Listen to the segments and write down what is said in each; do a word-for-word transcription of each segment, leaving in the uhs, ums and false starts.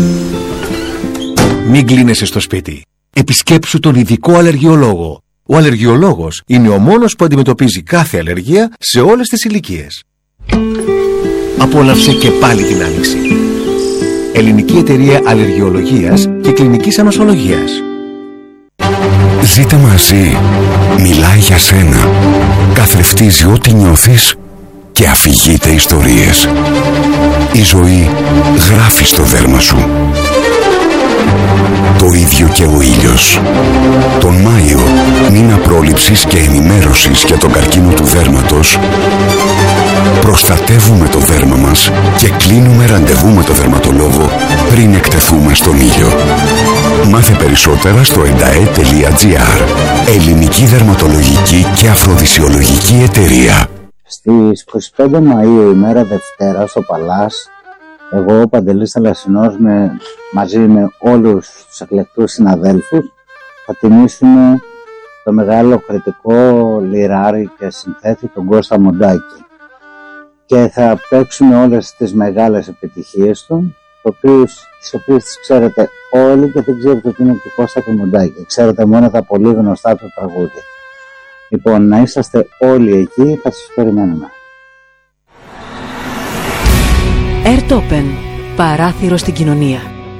Μην κλείνεσαι στο σπίτι. Επισκέψου τον ειδικό αλλεργιολόγο. Ο αλλεργιολόγος είναι ο μόνος που αντιμετωπίζει κάθε αλλεργία σε όλες τις ηλικίες. Απόλαυσε και πάλι την άνοιξη. Ελληνική Εταιρεία Αλλεργιολογίας και Κλινικής Ανοσολογίας. Ζήτα μαζί. Μιλάει για σένα. Καθρεφτίζει ό,τι νιώθεις και αφηγείται ιστορίες. Η ζωή γράφει στο δέρμα σου. Το ίδιο και ο ήλιος. Τον Μάιο, μήνα πρόληψης και ενημέρωσης για τον καρκίνο του δέρματος, προστατεύουμε το δέρμα μας και κλείνουμε ραντεβού με το δερματολόγο πριν εκτεθούμε στον ήλιο. Μάθε περισσότερα στο εντα-ε τελεία τζι άρ. Ελληνική Δερματολογική και Αφροδισιολογική Εταιρεία. Στις είκοσι πέντε Μαΐου, ημέρα Δευτέρα, στο Παλάς, εγώ, ο Παντελής Θαλασσινός, με, μαζί με όλους τους εκλεκτούς συναδέλφους, θα τιμήσουμε το μεγάλο κριτικό λιράρι και συνθέτη, τον Κώστα Μοντάκη. Και θα παίξουμε όλες τις μεγάλες επιτυχίες του, τις οποίες τις ξέρετε όλοι και δεν ξέρετε ότι είναι του Κώστα του Μοντάκη. Ξέρετε μόνο τα πολύ γνωστά του τραγούδια. Λοιπόν, να είσαστε όλοι εκεί, θα σας περιμένουμε. Airtopen. Παράθυρο στην κοινωνία.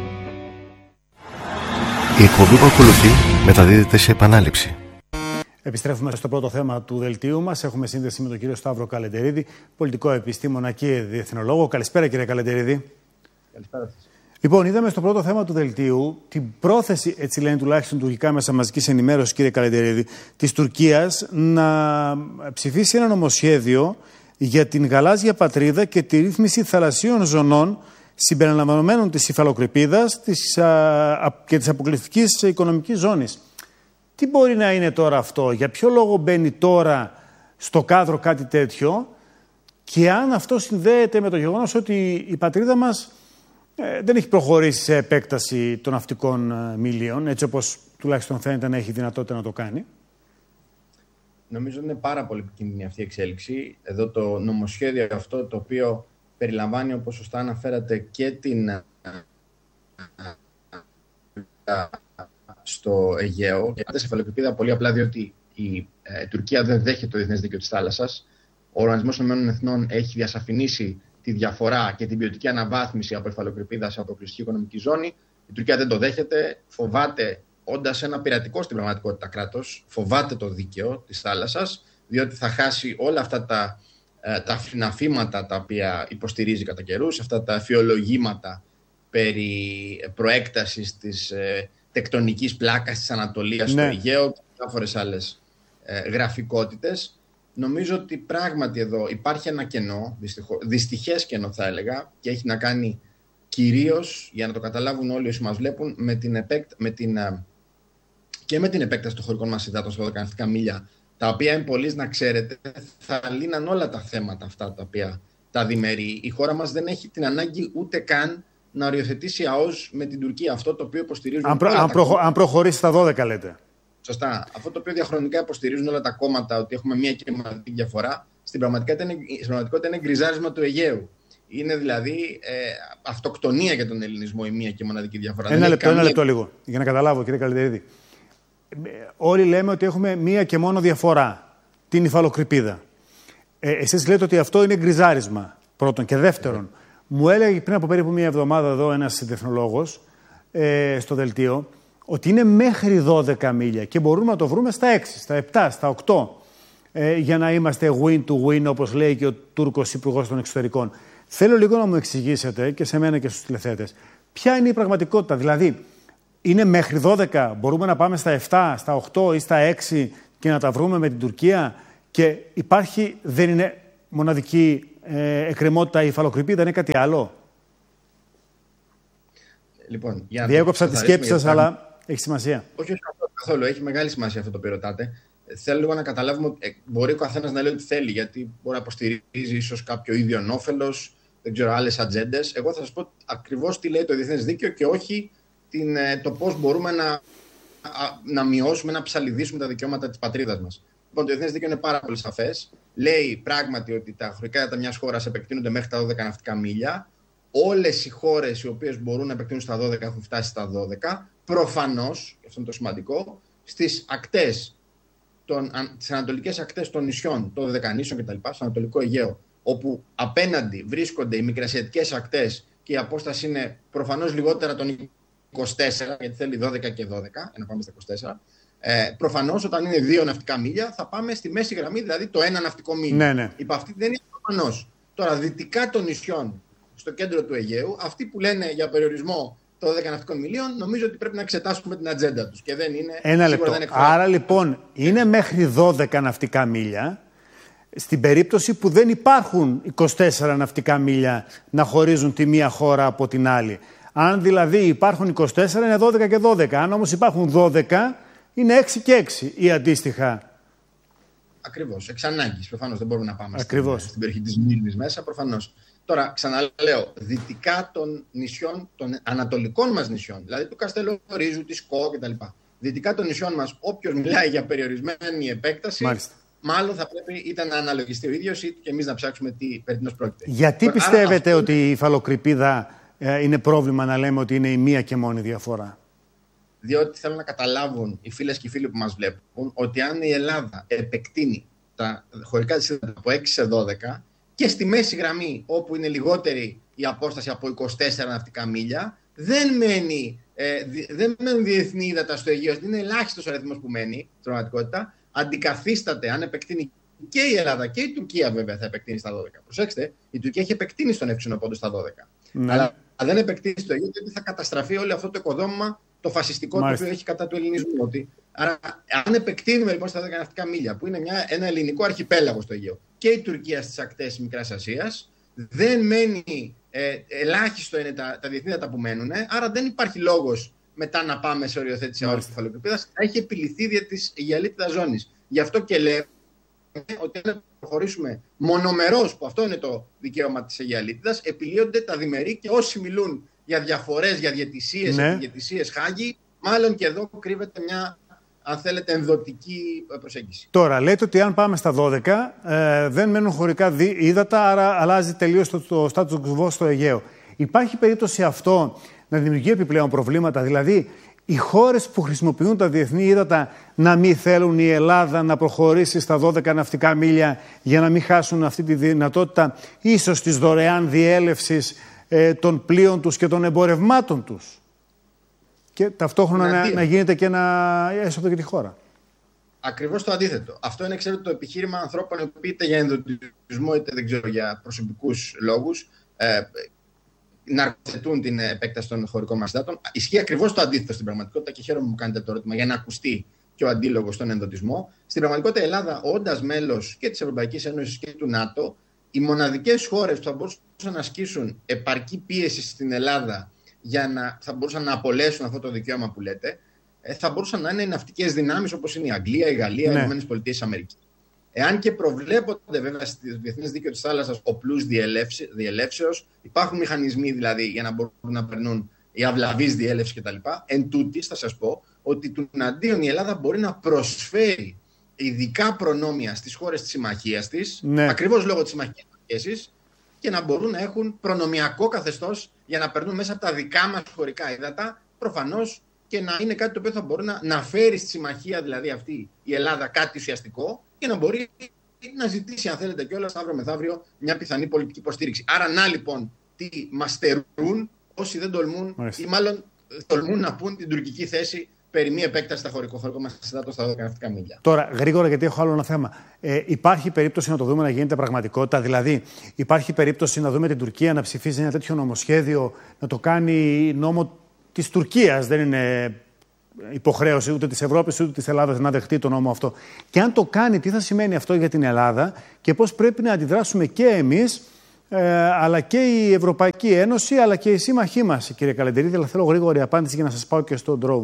Η εκπομπή που ακολουθεί μεταδίδεται σε επανάληψη. Επιστρέφουμε στο πρώτο θέμα του δελτίου μας. Έχουμε σύνδεση με τον κύριο Σταύρο Καλεντερίδη, πολιτικό επιστήμονα και διεθνολόγο. Καλησπέρα, κύριε Καλεντερίδη. Καλησπέρα σας. Λοιπόν, είδαμε στο πρώτο θέμα του δελτίου την πρόθεση, έτσι λένε τουλάχιστον τουρκικά μέσα μαζικής ενημέρωσης, κύριε Καλεντερίδη, της Τουρκίας να ψηφίσει ένα νομοσχέδιο για την γαλάζια πατρίδα και τη ρύθμιση θαλασσίων ζωνών συμπεριλαμβανομένων της υφαλοκρηπίδας της, α, και της αποκλειστικής οικονομικής ζώνης. Τι μπορεί να είναι τώρα αυτό, για ποιο λόγο μπαίνει τώρα στο κάδρο κάτι τέτοιο και αν αυτό συνδέεται με το γεγονός ότι η πατρίδα μας ε, δεν έχει προχωρήσει σε επέκταση των ναυτικών ε, μιλίων, έτσι όπως τουλάχιστον φαίνεται να έχει δυνατότητα να το κάνει. Νομίζω ότι είναι πάρα πολύ επικίνδυνη αυτή η εξέλιξη. Εδώ το νομοσχέδιο αυτό, το οποίο περιλαμβάνει, όπως σωστά αναφέρατε, και την στο Αιγαίο. Και σε υφαλοκρηπίδα πολύ απλά διότι η ε, Τουρκία δεν δέχεται το διεθνές δίκαιο της θάλασσας. Ο Οργανισμός των Εθνών έχει διασαφηνίσει τη διαφορά και την ποιοτική αναβάθμιση από υφαλοκρηπίδα σε αποκλειστική οικονομική ζώνη. Η Τουρκία δεν το δέχεται, φοβάται, όντας ένα πειρατικό στην πραγματικότητα κράτος, φοβάται το δίκαιο της θάλασσας, διότι θα χάσει όλα αυτά τα, ε, τα φρυναφήματα τα οποία υποστηρίζει κατά καιρούς, αυτά τα αφιολογήματα περί προέκτασης της ε, τεκτονικής πλάκας της Ανατολίας ναι. στο Αιγαίο και διάφορες άλλες ε, γραφικότητες. Νομίζω ότι πράγματι εδώ υπάρχει ένα κενό, δυστυχές κενό θα έλεγα, και έχει να κάνει κυρίως, για να το καταλάβουν όλοι όσοι μας βλέπουν, με την επέκ... με την, και με την επέκταση των χωρικών μας υδάτων στα δώδεκα ναυτικά μίλια, τα οποία εν πολλοίς, να ξέρετε, θα λύναν όλα τα θέματα αυτά τα οποία τα διμερεί. Η χώρα μας δεν έχει την ανάγκη ούτε καν να οριοθετήσει ΑΟΣ με την Τουρκία, αυτό το οποίο υποστηρίζουν αν, προ, όλα αν, τα προχω, αν προχωρήσει στα δώδεκα, λέτε. Σωστά. Αυτό το οποίο διαχρονικά υποστηρίζουν όλα τα κόμματα, ότι έχουμε μία και μοναδική διαφορά, στην πραγματικότητα είναι, στην πραγματικότητα είναι γκριζάρισμα του Αιγαίου. Είναι δηλαδή ε, αυτοκτονία για τον ελληνισμό η μία και μοναδική διαφορά. Ένα λεπτό, καμία... ένα λεπτό λίγο, για να καταλάβω, κύριε Καλεντερίδη. Όλοι λέμε ότι έχουμε μία και μόνο διαφορά, την υφαλοκρηπίδα. Ε, εσείς λέτε ότι αυτό είναι γκριζάρισμα, πρώτον. Και δεύτερον, ε. μου έλεγε πριν από περίπου μία εβδομάδα εδώ ένας διεθνολόγος ε, στο δελτίο, ότι είναι μέχρι δώδεκα μίλια και μπορούμε να το βρούμε στα έξι, στα επτά, στα οκτώ, ε, για να είμαστε win to win, όπως λέει και ο Τούρκος Υπουργός των Εξωτερικών. Θέλω λίγο να μου εξηγήσετε, και σε μένα και στους τηλεθέτες, ποια είναι η πραγματικότητα. Δηλαδή, είναι μέχρι δώδεκα, μπορούμε να πάμε στα επτά, στα οκτώ ή στα έξι και να τα βρούμε με την Τουρκία, και υπάρχει, δεν είναι μοναδική ε, εκκρεμότητα η υφαλοκρηπίδα, είναι κάτι άλλο. Λοιπόν, για διέκοψα τη σκέψη σας, αλλά έχει σημασία. Όχι, όχι καθόλου. Έχει μεγάλη σημασία αυτό το οποίο ρωτάτε. Θέλω λίγο να καταλάβουμε ότι ε, μπορεί ο καθένας να λέει ό,τι θέλει, γιατί μπορεί να υποστηρίζει ίσως κάποιο ίδιον όφελος, δεν ξέρω, άλλες ατζέντες. Εγώ θα σας πω ακριβώς τι λέει το διεθνές δίκαιο και όχι την, το πώς μπορούμε να, να μειώσουμε, να ψαλιδίσουμε τα δικαιώματα της πατρίδας μας. Λοιπόν, το διεθνές δίκαιο είναι πάρα πολύ σαφές. Λέει πράγματι ότι τα χωρικά ύδατα μιας χώρας επεκτείνονται μέχρι τα δώδεκα ναυτικά μίλια, όλες οι χώρες οι οποίες μπορούν να επεκτείνουν στα δώδεκα έχουν φτάσει στα δώδεκα. Προφανώς, και αυτό είναι το σημαντικό, στις ακτές, τις ανατολικές ακτές των νησιών, των Δωδεκανήσων κτλ., στο Ανατολικό Αιγαίο, όπου απέναντι βρίσκονται οι μικρασιατικές ακτές και η απόσταση είναι προφανώς λιγότερα των είκοσι τέσσερα, γιατί θέλει δώδεκα και δώδεκα, για να πάμε στα είκοσι τέσσερα. Ε, προφανώς, όταν είναι δύο ναυτικά μίλια, θα πάμε στη μέση γραμμή, δηλαδή το ένα ναυτικό μίλιο. Ναι, ναι. Υπ' αυτή δεν είναι προφανώς. Τώρα, δυτικά των νησιών, στο κέντρο του Αιγαίου, αυτοί που λένε για περιορισμό των δώδεκα ναυτικών μιλίων, νομίζω ότι πρέπει να εξετάσουμε την ατζέντα τους. Και δεν είναι. Ένα λεπτό. Δεν Άρα λοιπόν, είναι μέχρι δώδεκα ναυτικά μίλια. Στην περίπτωση που δεν υπάρχουν είκοσι τέσσερα ναυτικά μίλια να χωρίζουν τη μία χώρα από την άλλη. Αν δηλαδή υπάρχουν είκοσι τέσσερα, είναι δώδεκα και δώδεκα. Αν όμως υπάρχουν δώδεκα, είναι έξι και έξι ή αντίστοιχα. Ακριβώς. Εξ ανάγκης. Προφανώς δεν μπορούμε να πάμε στην, στην περιοχή της Μήλμης μέσα. Προφανώς. Τώρα, ξαναλέω, δυτικά των νησιών, των ανατολικών μας νησιών, δηλαδή του Καστελορίζου, της Κο κτλ. Δυτικά των νησιών μας, όποιος μιλάει για περιορισμένη επέκταση. Μάλιστα. Μάλλον θα πρέπει είτε να αναλογιστεί ο ίδιος ή και εμείς να ψάξουμε τι περί τίνος πρόκειται. Γιατί Άρα, πιστεύετε αυτό... ότι η υφαλοκρηπίδα ε, είναι πρόβλημα να λέμε ότι είναι η μία και μόνη διαφορά? Διότι θέλω να καταλάβουν οι φίλες και οι φίλοι που μας βλέπουν ότι αν η Ελλάδα επεκτείνει τα χωρικά της από έξι σε δώδεκα και στη μέση γραμμή όπου είναι λιγότερη η απόσταση από είκοσι τέσσερα ναυτικά μίλια, δεν μένει, ε, δεν μένουν διεθνή ύδατα στο Αιγαίο, είναι ελάχιστος ο αριθμός που μένει στην πραγματικότητα. Αντικαθίσταται, αν επεκτείνει και η Ελλάδα και η Τουρκία, βέβαια, θα επεκτείνει στα δώδεκα. Προσέξτε, η Τουρκία έχει επεκτείνει στον εύξηνο πόντο στα δώδεκα. Ναι. Αλλά δεν επεκτείνει στο Αιγαίο, γιατί θα καταστραφεί όλο αυτό το οικοδόμημα, το φασιστικό το οποίο έχει κατά του ελληνισμού. Ότι... Άρα, αν επεκτείνουμε λοιπόν στα δώδεκα ναυτικά μίλια, που είναι μια, ένα ελληνικό αρχιπέλαγο στο Αιγαίο, και η Τουρκία στις ακτές Μικράς Ασίας, δεν μένει, ε, ελάχιστο είναι τα, τα διεθνή δάτα που μένουν, άρα δεν υπάρχει λόγος μετά να πάμε σε οριοθέτηση αόρης κεφαλοκρηπίδας, θα έχει επιληθεί δια της αιγιαλίτιδας ζώνης. Γι' αυτό και λέμε ότι αν προχωρήσουμε μονομερώς, που αυτό είναι το δικαίωμα της αιγιαλίτιδας, επιλύονται τα διμερεί και όσοι μιλούν για διαφορές, για διαιτησίες, ναι. διαιτησίες Χάγη, μάλλον και εδώ κρύβεται μια, αν θέλετε, ενδοτική προσέγγιση. Τώρα, λέτε ότι αν πάμε στα δώδεκα, ε, δεν μένουν χωρικά ύδατα, άρα αλλάζει τελείως το, το status quo στο Αιγαίο. Υπάρχει περίπτωση αυτό να δημιουργεί επιπλέον προβλήματα, δηλαδή οι χώρες που χρησιμοποιούν τα διεθνή ύδατα να μην θέλουν η Ελλάδα να προχωρήσει στα δώδεκα ναυτικά μίλια για να μην χάσουν αυτή τη δυνατότητα ίσως της δωρεάν διέλευσης ε, των πλοίων τους και των εμπορευμάτων τους και ταυτόχρονα να, να γίνεται και ένα έσοδο για τη χώρα. Ακριβώς το αντίθετο. Αυτό είναι, ξέρετε, το επιχείρημα ανθρώπων που είτε για ενδοτισμό είτε δεν ξέρω για προσωπικούς λόγους ε, να αρκετούν την επέκταση των χωρικών μας υδάτων. Ισχύει ακριβώς το αντίθετο στην πραγματικότητα και χαίρομαι που μου κάνετε το ερώτημα για να ακουστεί και ο αντίλογος στον ενδοτισμό. Στην πραγματικότητα, η Ελλάδα, όντας μέλος και της Ευρωπαϊκής Ένωσης και του ΝΑΤΟ, οι μοναδικές χώρες που θα μπορούσαν να ασκήσουν επαρκή πίεση στην Ελλάδα για να θα μπορούσαν να απολέσουν αυτό το δικαίωμα που λέτε, θα μπορούσαν να είναι οι ναυτικές δυνάμεις όπως είναι η Αγγλία, η Γαλλία, ναι. οι ΗΠΑ. Εάν και προβλέπονται βέβαια στο Διεθνές Δίκαιο της Θάλασσας οπλούς διελεύσεως, υπάρχουν μηχανισμοί δηλαδή για να μπορούν να περνούν η αυλαβής διέλευση κτλ. Εν τούτης, θα σας πω ότι τουναντίον η Ελλάδα μπορεί να προσφέρει ειδικά προνόμια στις χώρες της συμμαχίας της, ναι. ακριβώς λόγω της συμμαχίας σχέσης, και να μπορούν να έχουν προνομιακό καθεστώς για να περνούν μέσα από τα δικά μας χωρικά ύδατα, προφανώς και να είναι κάτι το οποίο θα μπορεί να, να φέρει στη συμμαχία, δηλαδή αυτή η Ελλάδα, κάτι ουσιαστικό και να μπορεί να ζητήσει, αν θέλετε κιόλας, αύριο μεθαύριο μια πιθανή πολιτική υποστήριξη. Άρα, να λοιπόν τι μας στερούν όσοι δεν τολμούν, Μάλιστα. ή μάλλον τολμούν να πούν την τουρκική θέση περί μη επέκταση στα χωρικό χωρικό μας υδάτων στα δώδεκα ναυτικά μίλια. Τώρα, γρήγορα, γιατί έχω άλλο ένα θέμα. Ε, υπάρχει περίπτωση να το δούμε να γίνεται πραγματικότητα, δηλαδή υπάρχει περίπτωση να δούμε την Τουρκία να ψηφίζει ένα τέτοιο νομοσχέδιο, να το κάνει νόμο της Τουρκίας, δεν είναι υποχρέωση ούτε της Ευρώπης ούτε της Ελλάδας να δεχτεί το νόμο αυτό. Και αν το κάνει, τι θα σημαίνει αυτό για την Ελλάδα και πώς πρέπει να αντιδράσουμε και εμείς, ε, αλλά και η Ευρωπαϊκή Ένωση, αλλά και οι σύμμαχοί μας, κύριε Καλεντερίδη. Αλλά θέλω γρήγορη απάντηση για να σας πάω και στο drone.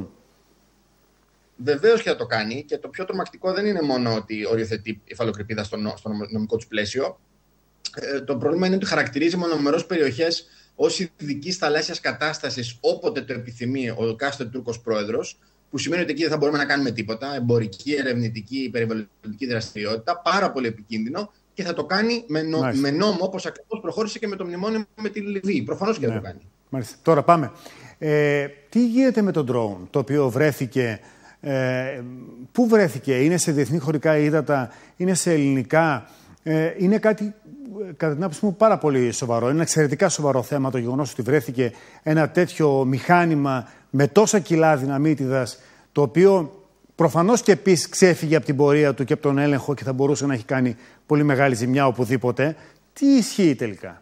Βεβαίως και θα το κάνει, και το πιο τρομακτικό δεν είναι μόνο ότι οριοθετεί υφαλοκρηπίδα στο, στο νομικό του πλαίσιο. Ε, το πρόβλημα είναι ότι χαρακτηρίζει μονομερώς περιοχές ως ειδικής θαλάσσιας κατάστασης όποτε το επιθυμεί ο κάστοτε Τούρκος πρόεδρος, που σημαίνει ότι εκεί δεν θα μπορούμε να κάνουμε τίποτα. Εμπορική, ερευνητική, περιβαλλοντική δραστηριότητα, πάρα πολύ επικίνδυνο και θα το κάνει με, νο, με νόμο, όπως ακριβώς προχώρησε και με το μνημόνιο με τη Λιβύη. Προφανώς και ναι. θα το κάνει. Μάλιστα. Τώρα πάμε. Ε, τι γίνεται με τον drone, το οποίο βρέθηκε, ε, πού βρέθηκε, είναι σε διεθνή χωρικά ύδατα, είναι σε ελληνικά, ε, είναι κάτι, κατά την άποψή μου, πάρα πολύ σοβαρό. Είναι ένα εξαιρετικά σοβαρό θέμα το γεγονός ότι βρέθηκε ένα τέτοιο μηχάνημα με τόσα κιλά δυναμίτιδας, το οποίο προφανώς και επίσης ξέφυγε από την πορεία του και από τον έλεγχο και θα μπορούσε να έχει κάνει πολύ μεγάλη ζημιά οπουδήποτε. Τι ισχύει τελικά?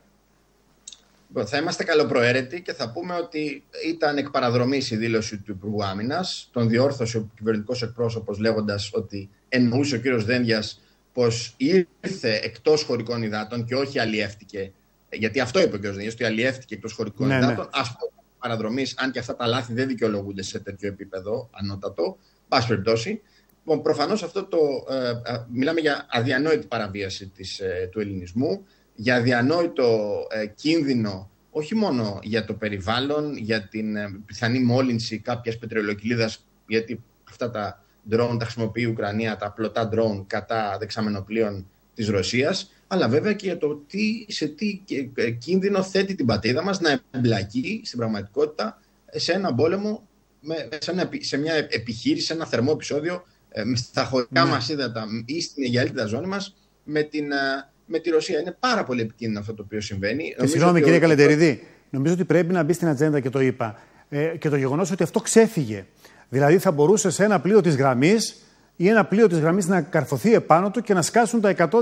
Θα είμαστε καλοπροαίρετοι και θα πούμε ότι ήταν εκ παραδρομής η δήλωση του Υπουργού Άμυνας. Τον διόρθωσε ο κυβερνητικός εκπρόσωπος λέγοντας ότι εννοούσε ο κύριος Δένδιας πως ήρθε εκτός χωρικών υδάτων και όχι αλλιεύτηκε. Γιατί αυτό είπε ο κύριος Δένδιας, ότι αλλιεύτηκε εκτός χωρικών ναι, υδάτων. Ναι. Αυτό παραδρομής, αν και αυτά τα λάθη δεν δικαιολογούνται σε τέτοιο επίπεδο ανώτατο. Πάση περιπτώσει. Προφανώς αυτό το. Ε, ε, μιλάμε για αδιανόητη παραβίαση της, ε, του ελληνισμού. Για αδιανόητο ε, κίνδυνο όχι μόνο για το περιβάλλον, για την ε, πιθανή μόλυνση κάποιας πετρελαιοκυλίδας, γιατί αυτά τα drone τα χρησιμοποιεί η Ουκρανία, τα πλωτά drone κατά δεξαμενοπλοίων της Ρωσίας, αλλά βέβαια και για το τι, σε τι ε, κίνδυνο θέτει την πατρίδα μας να εμπλακεί στην πραγματικότητα σε ένα πόλεμο, με, σε, ένα, σε μια επιχείρηση, σε ένα θερμό επεισόδιο ε, στα χωρικά mm. μας ύδατα ή στην αιγαλίτιδα ζώνη μας με την... Ε, με τη Ρωσία. Είναι πάρα πολύ επικίνδυνο αυτό το οποίο συμβαίνει. Και συγγνώμη, κύριε ο... Καλεντερίδη, νομίζω ότι πρέπει να μπει στην ατζέντα και το είπα. Ε, και το γεγονός ότι αυτό ξέφυγε. Δηλαδή, θα μπορούσε σε ένα πλοίο της γραμμής ή ένα πλοίο της γραμμής να καρφωθεί επάνω του και να σκάσουν τα εκατό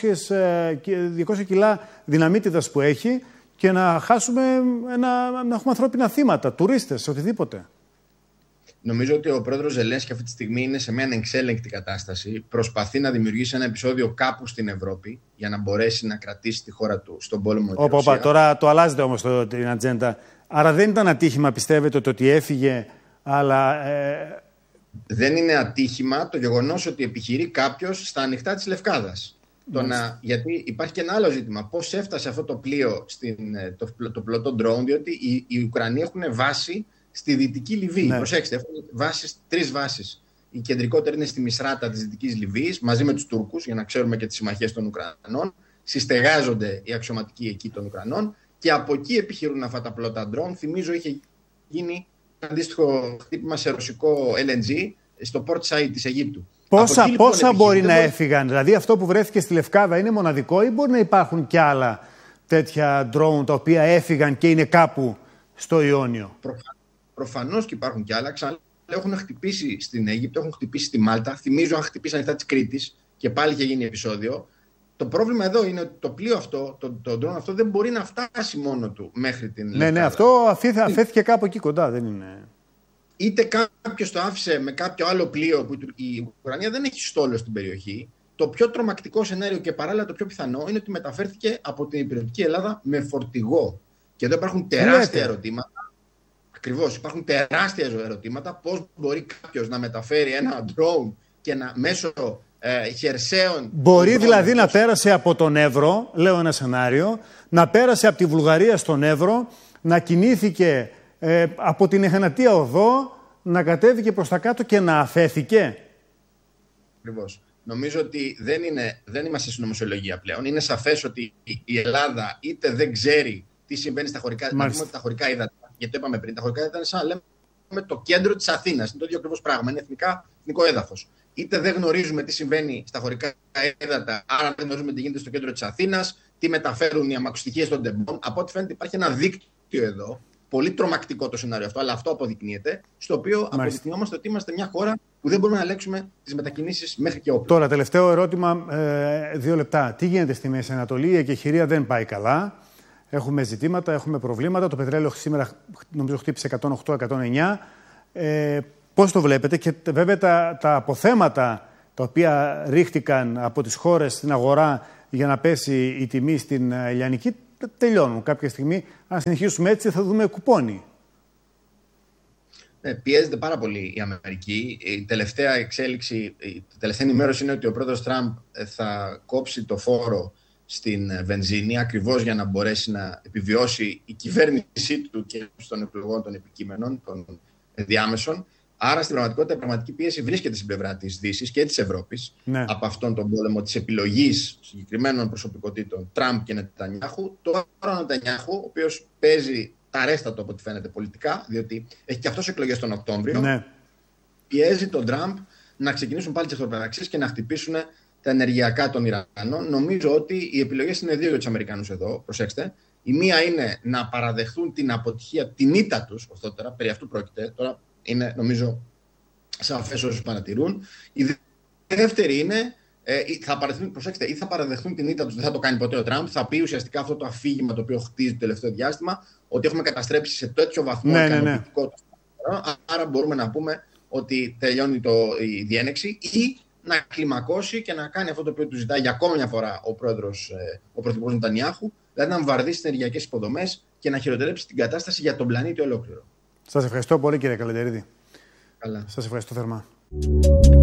με διακόσια κιλά δυναμίτιδας που έχει και να χάσουμε, ένα, να έχουμε ανθρώπινα θύματα, τουρίστες, οτιδήποτε. Νομίζω ότι ο πρόεδρος Ζελένσκι αυτή τη στιγμή είναι σε μια ανεξέλεγκτη κατάσταση. Προσπαθεί να δημιουργήσει ένα επεισόδιο κάπου στην Ευρώπη για να μπορέσει να κρατήσει τη χώρα του στον πόλεμο με τη Ρωσία. Όπα, τώρα το αλλάζετε όμως το, την ατζέντα. Άρα δεν ήταν ατύχημα, πιστεύετε, το ότι έφυγε, αλλά... Ε... Δεν είναι ατύχημα το γεγονός ότι επιχειρεί κάποιος στα ανοιχτά της Λευκάδας. Το να, γιατί υπάρχει και ένα άλλο ζήτημα. Πώς έφτασε αυτό το πλοίο, στην, το, το πλωτό drone, διότι οι, οι Ουκρανοί έχουν βάση στη Δυτική Λιβύη. Ναι. Προσέξτε, έχουν βάσεις, τρεις βάσεις. Η κεντρικότερη είναι στη Μισράτα της Δυτικής Λιβύης, μαζί με τους Τούρκους, για να ξέρουμε και τις συμμαχίες των Ουκρανών. Συστεγάζονται οι αξιωματικοί εκεί των Ουκρανών και από εκεί επιχειρούν αυτά τα πλώτα ντρόουν. Θυμίζω είχε γίνει αντίστοιχο χτύπημα σε ρωσικό ελ εν τζι στο Port Said της Αιγύπτου. Πόσα, εκεί, λοιπόν, πόσα μπορεί να μπορεί... έφυγαν, δηλαδή αυτό που βρέθηκε στη Λευκάδα είναι μοναδικό ή μπορεί να υπάρχουν κι άλλα τέτοια ντρόουν τα οποία έφυγαν και είναι κάπου στο Ιόνιο? Προφανώς. Προφανώς και υπάρχουν κι άλλα. Ξαναλέω, έχουν χτυπήσει στην Αίγυπτο, έχουν χτυπήσει στη Μάλτα. Θυμίζω, αν χτυπήσει ανοιχτά της Κρήτης και πάλι είχε γίνει επεισόδιο. Το πρόβλημα εδώ είναι ότι το πλοίο αυτό, το, το drone αυτό, δεν μπορεί να φτάσει μόνο του μέχρι την Λευκάδα. Ναι, ναι, αυτό αφέθηκε κάπου εκεί κοντά, δεν είναι. Είτε κάποιος το άφησε με κάποιο άλλο πλοίο που η Ουκρανία δεν έχει στόλο στην περιοχή. Το πιο τρομακτικό σενάριο και παράλληλα το πιο πιθανό είναι ότι μεταφέρθηκε από την υπηρετική Ελλάδα με φορτηγό. Και εδώ υπάρχουν τεράστια ερωτήματα. Ακριβώς, υπάρχουν τεράστια ερωτήματα. Πώς μπορεί κάποιος να μεταφέρει ένα drone και να μέσω ε, χερσαίων. Μπορεί δηλαδή να πέρασε από τον Εύρο, λέω ένα σενάριο, να πέρασε από τη Βουλγαρία στον Εύρο, να κινήθηκε ε, από την Εχανατία Οδό, να κατέβηκε προς τα κάτω και να αφέθηκε. Ακριβώς. Νομίζω ότι δεν, είναι, δεν είμαστε στην νομοσιολογία πλέον. Είναι σαφές ότι η Ελλάδα είτε δεν ξέρει τι συμβαίνει στα χωρικά, να πούμε, τα χωρικά ύδατα. Γιατί το είπαμε πριν, τα χωρικά ύδατα είναι σαν να λέμε το κέντρο της Αθήνας. Είναι το ίδιο ακριβώς πράγμα. Είναι εθνικά, εθνικό έδαφος. Είτε δεν γνωρίζουμε τι συμβαίνει στα χωρικά ύδατα, άρα δεν γνωρίζουμε τι γίνεται στο κέντρο της Αθήνας, τι μεταφέρουν οι αμαξοστοιχείες των τεμπών. Από ό,τι φαίνεται, υπάρχει ένα δίκτυο εδώ. Πολύ τρομακτικό το σενάριο αυτό, αλλά αυτό αποδεικνύεται. Στο οποίο αποδεικνύομαστε ότι είμαστε μια χώρα που δεν μπορούμε να ελέγξουμε τις μετακινήσεις μέχρι και όπλα. Τώρα, τελευταίο ερώτημα, ε, δύο λεπτά. Τι γίνεται στη Μέση Ανατολή? Η εκεχηρία δεν πάει καλά. Έχουμε ζητήματα, έχουμε προβλήματα. Το πετρέλαιο σήμερα νομίζω χτύπησε εκατόν οκτώ εκατόν εννιά. Ε, πώς το βλέπετε? Και βέβαια τα, τα αποθέματα τα οποία ρίχτηκαν από τις χώρες στην αγορά για να πέσει η τιμή στην Ελληνική τελειώνουν. Κάποια στιγμή, αν συνεχίσουμε έτσι, θα δούμε κουπόνι. Ναι, πιέζεται πάρα πολύ η Αμερική. Η τελευταία εξέλιξη, η τελευταία ενημέρωση είναι ότι ο πρόεδρος Τραμπ θα κόψει το φόρο στην βενζίνη, ακριβώς για να μπορέσει να επιβιώσει η κυβέρνησή του και των εκλογών των επικείμενων, των διάμεσων. Άρα στην πραγματικότητα η πραγματική πίεση βρίσκεται στην πλευρά της Δύσης και της Ευρώπης, ναι, από αυτόν τον πόλεμο της επιλογής συγκεκριμένων προσωπικότητων Τραμπ και Νετανιάχου. Τώρα ο Νετανιάχου, ο οποίος παίζει τα ρέστα του από ό,τι φαίνεται πολιτικά, διότι έχει και αυτός εκλογές τον Οκτώβριο, ναι, πιέζει τον Τραμπ να ξεκινήσουν πάλι τις εχθροπραξίες και να χτυπήσουν τα ενεργειακά των Ιρανών. Νομίζω ότι οι επιλογές είναι δύο για τους Αμερικανούς εδώ. Προσέξτε. Η μία είναι να παραδεχθούν την αποτυχία, την ήττα τους, ωστότερα, περί αυτού πρόκειται. Τώρα είναι, νομίζω, σαφές όσους παρατηρούν. Η δεύτερη είναι, ε, θα παραδεχθούν, προσέξτε, ή θα παραδεχθούν την ήττα τους, δεν θα το κάνει ποτέ ο Τραμπ, θα πει ουσιαστικά αυτό το αφήγημα το οποίο χτίζει το τελευταίο διάστημα, ότι έχουμε καταστρέψει σε τέτοιο βαθμό ναι, ικανοποιητικό ναι, ναι. το. Άρα μπορούμε να πούμε ότι τελειώνει το, η διένεξη, ή να κλιμακώσει και να κάνει αυτό το οποίο του ζητάει για ακόμα μια φορά ο πρόεδρος, ο πρωθυπουργός Νετανιάχου, δηλαδή να βαρδίσει τις ενεργειακές υποδομές και να χειροτερέψει την κατάσταση για τον πλανήτη ολόκληρο. Σας ευχαριστώ πολύ, κύριε Καλεντερίδη. Καλά. Σας ευχαριστώ θερμά.